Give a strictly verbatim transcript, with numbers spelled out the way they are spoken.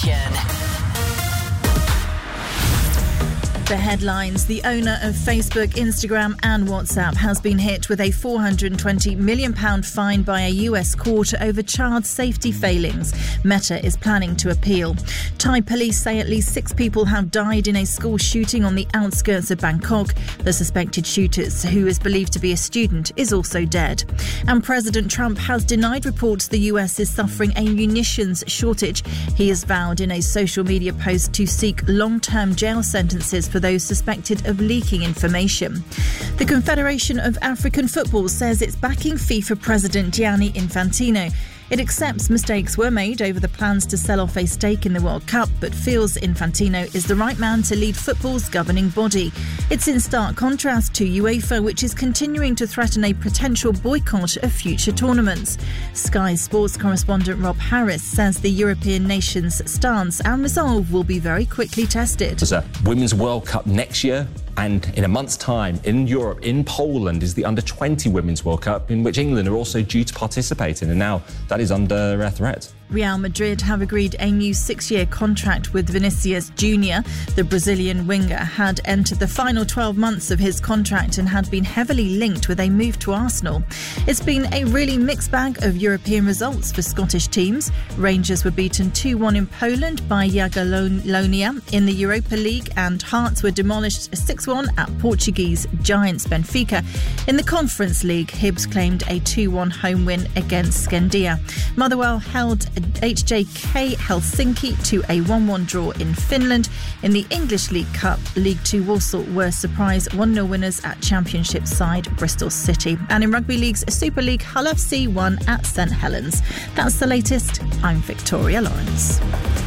The headlines. The owner of Facebook, Instagram and WhatsApp has been hit with a four hundred twenty million pounds fine by a U S court over child safety failings. Meta is planning to appeal. Thai police say at least six people have died in a school shooting on the outskirts of Bangkok. The suspected shooter, who is believed to be a student, is also dead. And President Trump has denied reports the U S is suffering a munitions shortage. He has vowed in a social media post to seek long-term jail sentences for those suspected of leaking information. The Confederation of African Football says it's backing FIFA President Gianni Infantino. It accepts mistakes were made over the plans to sell off a stake in the World Cup, but feels Infantino is the right man to lead football's governing body. It's in stark contrast to UEFA, which is continuing to threaten a potential boycott of future tournaments. Sky Sports correspondent Rob Harris says the European nations' stance and resolve will be very quickly tested. There's a Women's World Cup next year. And in a month's time, in Europe, in Poland, is the under twenty Women's World Cup, in which England are also due to participate in. And now that is under threat. Real Madrid have agreed a new six-year contract with Vinicius Junior The Brazilian winger had entered the final twelve months of his contract and had been heavily linked with a move to Arsenal. It's been a really mixed bag of European results for Scottish teams. Rangers were beaten two one in Poland by Jagiellonia in the Europa League, and Hearts were demolished six one at Portuguese giants Benfica. In the Conference League, Hibs claimed a two one home win against Skandia. Motherwell held H J K Helsinki to a one one draw in Finland. In the English League Cup, League Two Walsall were surprise one nil winners at Championship side Bristol City. And in Rugby League's Super League, Hull F C won at St Helens. That's the latest. I'm Victoria Lawrence.